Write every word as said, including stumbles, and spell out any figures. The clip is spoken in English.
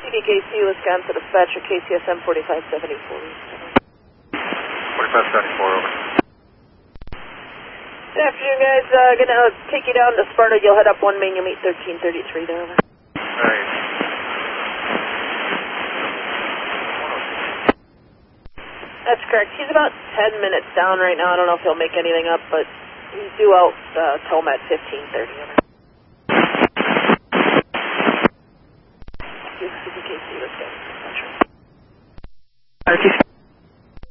C B K C, Wisconsin dispatcher, K C S M forty-five seventy-four. forty-five seventy-four, over. Good afternoon, guys. Uh, gonna take you down to Sparta. You'll head up one main. You'll meet thirteen thirty-three there. Over. Alright. That's correct. He's about ten minutes down right now. I don't know if he'll make anything up, but he's due out uh, Tomat fifteen thirty. C B K C, let's go.